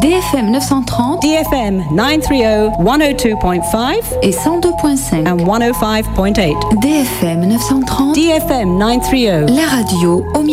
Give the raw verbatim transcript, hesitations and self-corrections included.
D F M neuf cent trente, D F M nine thirty, one oh two point five et cent deux point cinq and one oh five point eight. D F M neuf cent trente, D F M nine thirty. la radio au